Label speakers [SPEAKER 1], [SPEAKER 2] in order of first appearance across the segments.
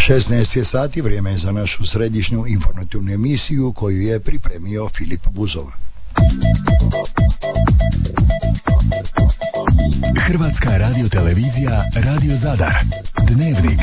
[SPEAKER 1] 16 je sati, vrijeme je za našu središnju informativnu emisiju koju je pripremio Filip Buzova.
[SPEAKER 2] Hrvatska radiotelevizija, Radio Zadar. Dnevnik.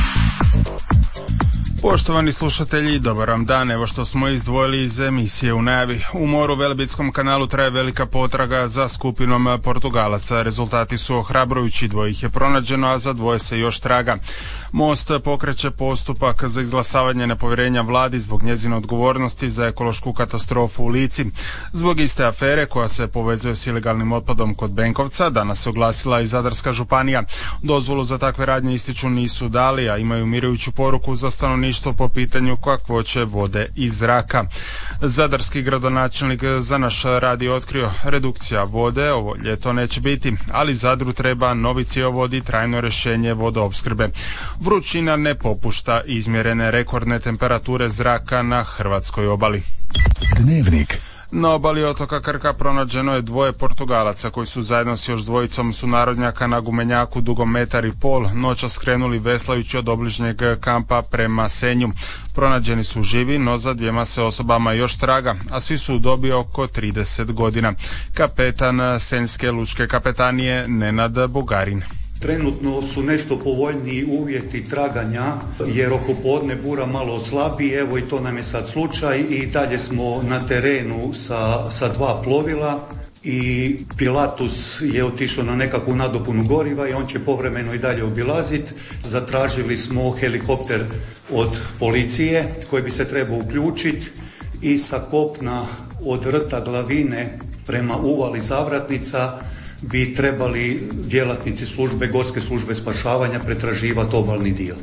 [SPEAKER 3] Poštovani slušatelji, dobar vam dan. Evo što smo izdvojili iz emisije u najavi. U moru Velebitskom kanalu traje velika potraga za skupinom Portugalaca. Rezultati su ohrabrujući, 2 ih je pronađeno, a za 2 se još traga. Most pokreće postupak za izglasavanje nepovjerenja vladi zbog njezine odgovornosti za ekološku katastrofu u Lici. Zbog iste afere koja se povezuje s ilegalnim otpadom kod Benkovca, danas se oglasila i Zadarska županija. Dozvolu za takve radnje ističu nisu dali, a imaju umirujuću poruku za stanovništvo po pitanju kakvoće vode i zraka. Zadarski gradonačelnik za naš radio otkrio: redukcija vode ovo ljeto neće biti, ali Zadru treba novi cjevovod i trajno rješenje vodoopskrbe. Vrućina ne popušta, izmjerene rekordne temperature zraka na hrvatskoj obali.
[SPEAKER 2] Dnevnik.
[SPEAKER 3] Na obali otoka Krka pronađeno je 2 Portugalaca koji su zajedno s još 2 sunarodnjaka na gumenjaku dugom 1,5 m noćas skrenuli veslajući od obližnjeg kampa prema Senju. Pronađeni su živi, no za 2 se osobama još traga, a svi su u dobi oko 30 godina. Kapetan Senjske lučke kapetanije Nenad Bugarin.
[SPEAKER 4] Trenutno su nešto povoljniji uvjeti traganja jer oko podne bura malo slabi, evo i to nam je sad slučaj i dalje smo na terenu sa 2 plovila i Pilatus je otišao na nekakvu nadopunu goriva i on će povremeno i dalje obilaziti. Zatražili smo helikopter od policije koji bi se trebao uključiti i sa kopna od rta Glavine prema uvali Zavratnica bi trebali djelatnici gorske službe spašavanja pretraživati obalni dio.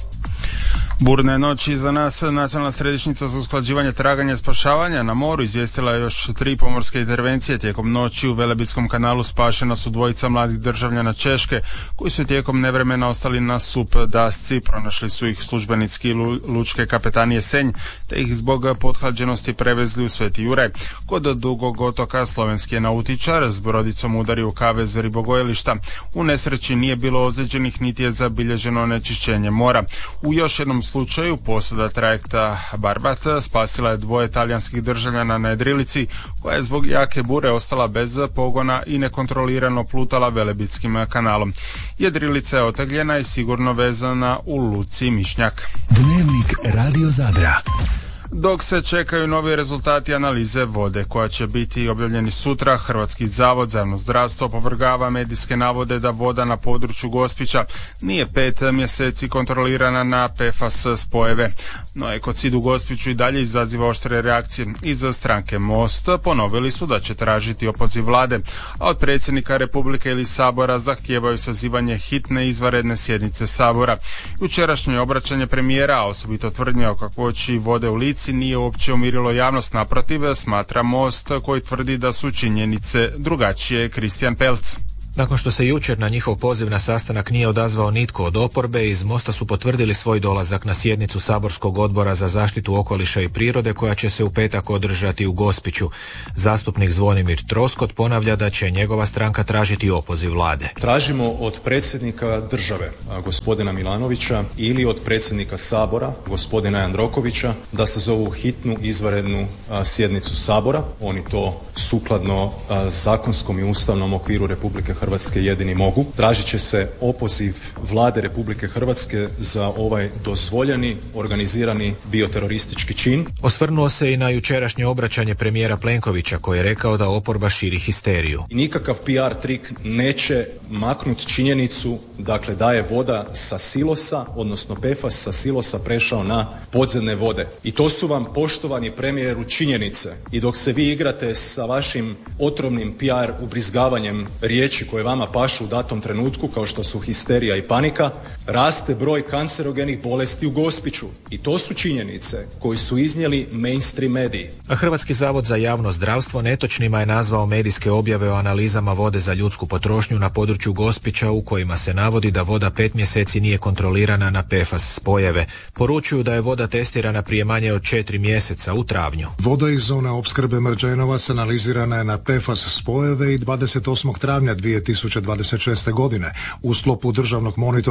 [SPEAKER 3] Burne noći za nas. Nacionalna središnjica za usklađivanje traganja i spašavanja na moru izvijestila je još 3 pomorske intervencije. Tijekom noći u Velebitskom kanalu spašena su 2 mladih državljana Češke koji su tijekom nevremena ostali na sup dasci. Pronašli su ih službenici lučke kapetanije Senj te ih zbog pothlađenosti prevezli u Sveti Juraj. Kod Dugog otoka slovenski je nautičar s brodicom udario u kavez ribogojilišta. U nesreći nije bilo ozlijeđenih niti je zabilježeno onečišćenje mora. U još jednom slučaju posada trajekta Barbat spasila je 2 talijanskih državljana na jedrilici koja je zbog jake bure ostala bez pogona i nekontrolirano plutala Velebitskim kanalom. Jedrilica je otegljena i sigurno vezana u luci Mišnjak.
[SPEAKER 2] Dnevnik Radio Zadra.
[SPEAKER 3] Dok se čekaju novi rezultati analize vode koja će biti objavljeni sutra, Hrvatski zavod za javno zdravstvo opovrgava medijske navode da voda na području Gospića nije 5 mjeseci kontrolirana na PFAS spojeve. No ekocid u Gospiću i dalje izaziva oštre reakcije. Iz stranke Most ponovili su da će tražiti opoziv vlade, a od predsjednika Republike ili Sabora zahtijevaju sazivanje hitne izvanredne sjednice Sabora. Jučerašnje obraćanje premijera, a osobito tvrdnje o kakvoći vode u Lici, nije uopće umirilo javnost, naprotiv, smatra Most koji tvrdi da su činjenice drugačije. Kristijan Pelc.
[SPEAKER 5] Nakon što se jučer na njihov poziv na sastanak nije odazvao nitko od oporbe, iz Mosta su potvrdili svoj dolazak na sjednicu Saborskog odbora za zaštitu okoliša i prirode koja će se u petak održati u Gospiću. Zastupnik Zvonimir Troskot ponavlja da će njegova stranka tražiti opoziv vlade.
[SPEAKER 6] Tražimo od predsjednika države, gospodina Milanovića, ili od predsjednika Sabora, gospodina Jandrokovića, da sazovu hitnu izvanrednu sjednicu Sabora. Oni to sukladno zakonskom i ustavnom okviru Republike Hrvatske jedini mogu. Tražit će se opoziv vlade Republike Hrvatske za ovaj dozvoljeni organizirani bioteroristički čin.
[SPEAKER 5] Osvrnuo se i na jučerašnje obraćanje premijera Plenkovića koji je rekao da oporba širi histeriju.
[SPEAKER 6] Nikakav PR trik neće maknuti činjenicu, dakle, da je voda sa silosa, odnosno PFAS sa silosa prešao na podzemne vode. I to su vam, poštovani premijeru, činjenice. I dok se vi igrate sa vašim otrovnim PR ubrizgavanjem riječi koje vama pašu u datom trenutku, kao što su histerija i panika, raste broj kancerogenih bolesti u Gospiću. I to su činjenice koji su iznijeli mainstream mediji.
[SPEAKER 5] A Hrvatski zavod za javno zdravstvo netočnima je nazvao medijske objave o analizama vode za ljudsku potrošnju na području Gospića u kojima se navodi da voda 5 mjeseci nije kontrolirana na PFAS spojeve. Poručuju da je voda testirana prije manje od 4 mjeseca u travnju.
[SPEAKER 7] Voda iz zone opskrbe Mrđenovac analizirana je na PFAS spojeve i 28. travnja 2026. godine u sklopu državnog monitoringa.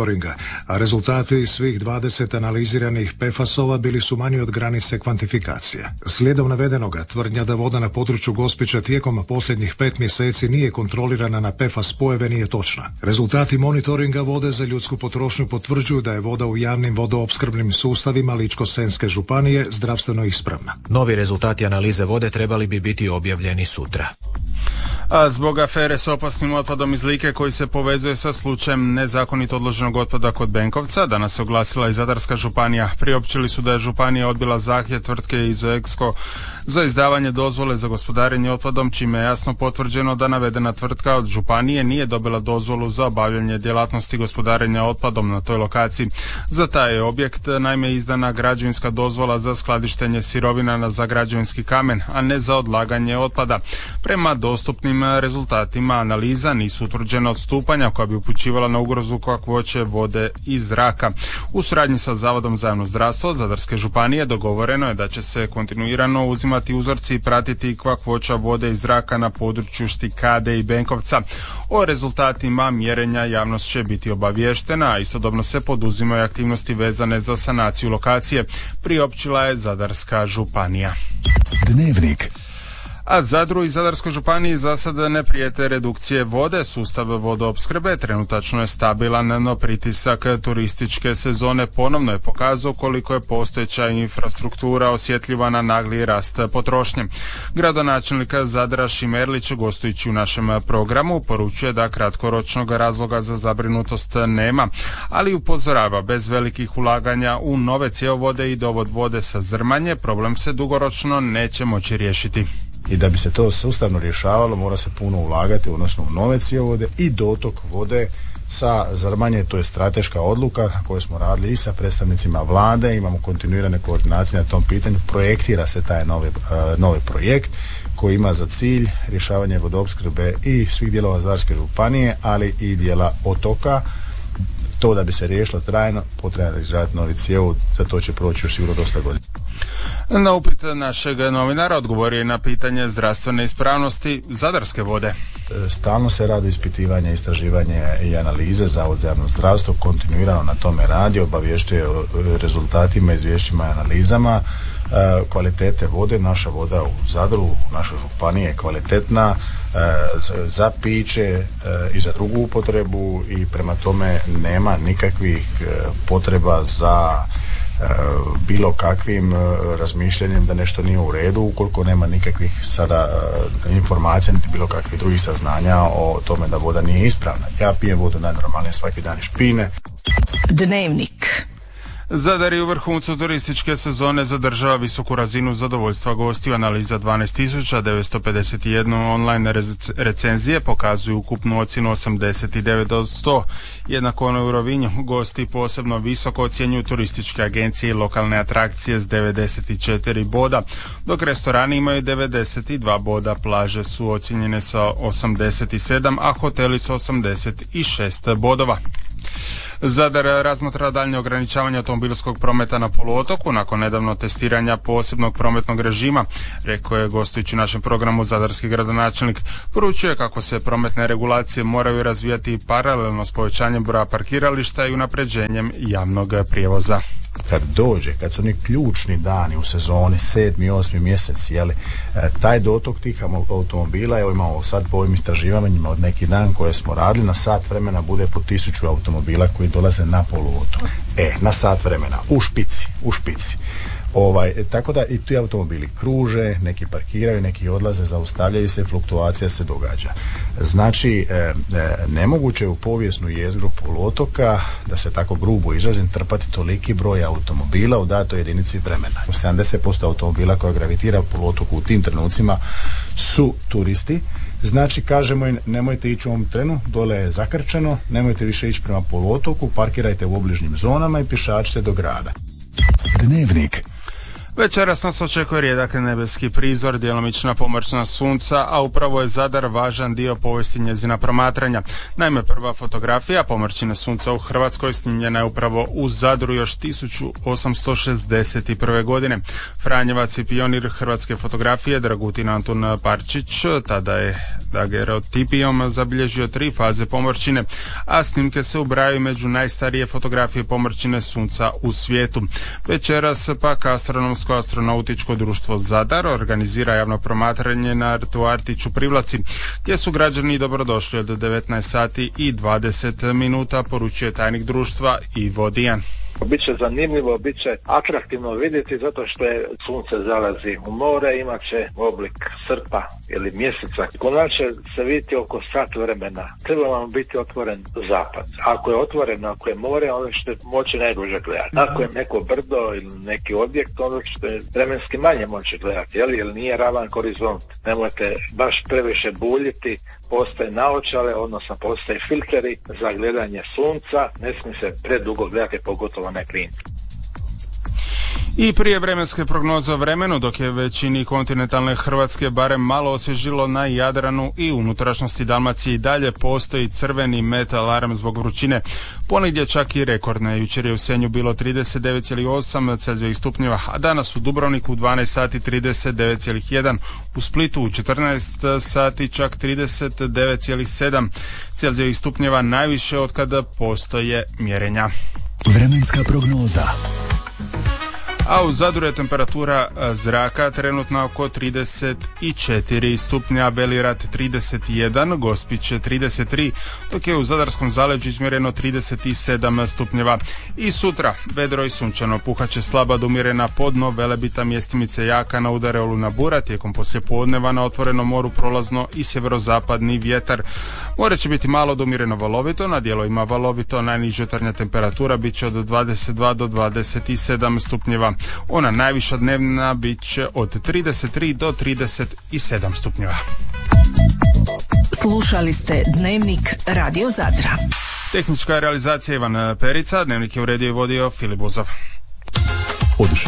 [SPEAKER 7] a rezultati svih 20 analiziranih PFAS-ova bili su manji od granice kvantifikacije. Slijedom navedenoga, tvrdnja da voda na području Gospića tijekom posljednjih 5 mjeseci nije kontrolirana na PFAS spojeve nije točna. Rezultati monitoringa vode za ljudsku potrošnju potvrđuju da je voda u javnim vodoopskrbnim sustavima Ličko-senjske županije zdravstveno ispravna.
[SPEAKER 5] Novi rezultati analize vode trebali bi biti objavljeni sutra.
[SPEAKER 3] A zbog afere s opasnim otpadom iz Like koji se povezuje sa slučajem nezakonito odloženog otpada kod Benkovca, danas se oglasila i Zadarska županija. Priopćili su da je županija odbila zahtjev tvrtke Izoexko za izdavanje dozvole za gospodarenje otpadom, čime je jasno potvrđeno da navedena tvrtka od županije nije dobila dozvolu za obavljanje djelatnosti gospodarenja otpadom na toj lokaciji. Za taj je objekt naime izdana građevinska dozvola za skladištenje sirovina za građevinski kamen, a ne za odlaganje otpada. Prema dostupnim rezultatima analiza nisu utvrđena odstupanja koja bi upućivala na ugrozu kakvoće vode i zraka. U suradnji sa Zavodom za javno zdravstvo Zadarske županije dogovoreno je da će se kontinuirano uzimati uzorci i pratiti kakvoća vode i zraka na području Štikade i Benkovca. O rezultatima mjerenja javnost će biti obaviještena, a istodobno se poduzimaju aktivnosti vezane za sanaciju lokacije, priopćila je Zadarska županija.
[SPEAKER 2] Dnevnik.
[SPEAKER 3] A Zadru i Zadarskoj županiji za sada ne prijete redukcije vode. Sustav vodoopskrbe trenutačno je stabilan, no pritisak turističke sezone ponovno je pokazao koliko je postojeća infrastruktura osjetljiva na nagli rast potrošnje. Gradonačelnik Zadra Šimerlić, gostujući u našem programu, poručuje da kratkoročnog razloga za zabrinutost nema, ali upozorava bez velikih ulaganja u nove cjevovode i dovod vode sa Zrmanje problem se dugoročno neće moći riješiti.
[SPEAKER 8] I da bi se to sustavno rješavalo mora se puno ulagati, odnosno u nove cjevovode i dotok vode sa Zrmanje. To je strateška odluka koju smo radili i sa predstavnicima vlade, imamo kontinuirane koordinacije na tom pitanju, projektira se taj novi projekt koji ima za cilj rješavanje vodoopskrbe i svih dijelova Zadarske županije, ali i dijela otoka. To da bi se riješilo trajno, potrebno da izraditi novi cjevovod, za to će proći još sigurno dosta godina.
[SPEAKER 3] Na upit našeg novinara odgovorio je na pitanje zdravstvene ispravnosti Zadarske vode.
[SPEAKER 8] Stalno se radi ispitivanje, istraživanje i analize. Zavod za javno zdravstvo kontinuirano na tome radi, obavještuje o rezultatima, izvješćima i analizama kvalitete vode. Naša voda u Zadru, u našoj županiji je kvalitetna za piće i za drugu upotrebu i prema tome nema nikakvih potreba za bilo kakvim razmišljanjem da nešto nije u redu, ukoliko nema nikakvih sada informacija niti bilo kakvih drugih saznanja o tome da voda nije ispravna. Ja pijem vodu najnormalnije svaki dan iz špine.
[SPEAKER 9] Dnevnik.
[SPEAKER 3] Zadar je u vrhuncu turističke sezone zadržava visoku razinu zadovoljstva gostiju. Analiza 12.951 online recenzije pokazuju ukupnu ocjenu 89 od 100. Jednako ono u Rovinju gosti posebno visoko ocjenjuju turističke agencije i lokalne atrakcije s 94 boda, dok restorani imaju 92 boda, plaže su ocjenjene sa 87, a hoteli sa 86 bodova. Zadar razmatra daljnje ograničavanje automobilskog prometa na poluotoku nakon nedavno testiranja posebnog prometnog režima, rekao je gostujući u našem programu zadarski gradonačelnik. Poručuje kako se prometne regulacije moraju razvijati paralelno s povećanjem broja parkirališta i unapređenjem javnog prijevoza.
[SPEAKER 8] Kad su oni ključni dani u sezoni, 7. i 8. mjesec, taj dotok tih automobila, evo imamo sad po ovim istraživanjima od neki dan koje smo radili, na sat vremena bude po 1000 automobila koji dolaze na poluotok. Na sat vremena, u špici. Tako da i ti automobili kruže, neki parkiraju, neki odlaze, zaustavljaju se, fluktuacija se događa. Znači, nemoguće je u povijesnu jezgru poluotoka, da se tako grubo izrazim, trpati toliki broj automobila u datoj jedinici vremena. 70% automobila koja gravitira u poluotoku u tim trenucima su turisti. Znači, kažemo im, nemojte ići u ovom trenu, dole je zakrčeno, nemojte više ići prema poluotoku, parkirajte u obližnjim zonama i pješačite do grada.
[SPEAKER 2] Dnevnik.
[SPEAKER 3] Večeras nas očekuje rijedak nebeski prizor, djelomična pomrčna sunca, a upravo je Zadar važan dio povijesti njezina promatranja. Naime, prva fotografija pomrčine sunca u Hrvatskoj snimljena je upravo u Zadru još 1861. godine. Franjevac i pionir hrvatske fotografije Dragutin Antun Parčić tada je dagerotipijom zabilježio 3 faze pomrčine, a snimke se ubrajaju među najstarije fotografije pomrčine sunca u svijetu. Večeras pak Astronomsko-astronautičko društvo Zadar organizira javno promatranje na rtu Artić u Privlaci, gdje su građani dobrodošli od 19 sati i 20 minuta, poručuje tajnik društva Ivo Dijan.
[SPEAKER 10] Biće zanimljivo, biće atraktivno vidjeti zato što je sunce zalazi u more, imat će oblik srpa ili mjeseca. Kod će se vidjeti oko sat vremena. Treba vam biti otvoren zapad. Ako je otvoreno, ako je more, onda ćete moći najduže gledati. Ako je neko brdo ili neki objekt, onda ćete vremenski manje moći gledati, jer nije ravan horizont. Nemojte baš previše buljiti, postoje naočale, odnosno postoje filteri za gledanje sunca, ne smije se predugo gledati, pogotovo ne klinci.
[SPEAKER 3] I prije vremenske prognoze o vremenu, dok je većini kontinentalne Hrvatske barem malo osvježilo na Jadranu i unutrašnjosti Dalmacije, i dalje postoji crveni metal alarm zbog vrućine. Ponegdje čak i rekordne. Jučer je u Senju bilo 39,8 Celzijevih stupnjeva, a danas u Dubrovniku u 12 sati 39,1, u Splitu u 14 sati čak 39,7 Celzijevih stupnjeva, najviše od kada postoje mjerenja.
[SPEAKER 2] Vremenska prognoza.
[SPEAKER 3] A u Zadru je temperatura zraka trenutno oko 34 stupnja, Belirat 31, Gospić 33, dok je u Zadarskom zaleđu izmjereno 37 stupnjeva. I sutra vedro i sunčano, puhaće slaba do umjerena podno, Velebita, mjestimice jaka, na udare olujna bura, tijekom poslijepodneva na otvorenom moru prolazno i sjeverozapadni vjetar. More će biti malo do umjereno valovito, na dijelovima valovito, najniža jutarnja temperatura bit će od 22 do 27 stupnjeva. Ona najviša dnevna bit će od 33 do 37 stupnjeva.
[SPEAKER 9] Slušali ste Dnevnik Radio Zadra.
[SPEAKER 3] Tehnička realizacija Ivan Perica, Dnevnik je uredio i vodio Filip Buzov.